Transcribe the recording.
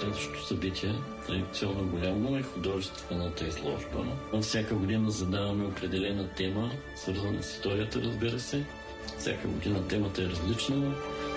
следващото събитие. Традиционно голямо е художествената изложба. Всяка година задаваме определена тема, свързана с историята, разбира се. Всяка година темата е различна.